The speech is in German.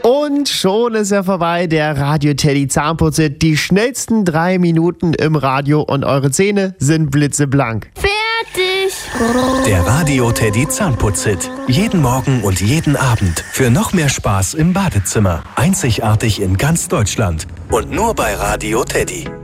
Und schon ist er vorbei, der Radio Teddy Zahnputzhit. Die schnellsten 3 Minuten im Radio und eure Zähne sind blitzeblank. Fertig! Der Radio Teddy Zahnputzhit. Jeden Morgen und jeden Abend. Für noch mehr Spaß im Badezimmer. Einzigartig in ganz Deutschland. Und nur bei Radio Teddy.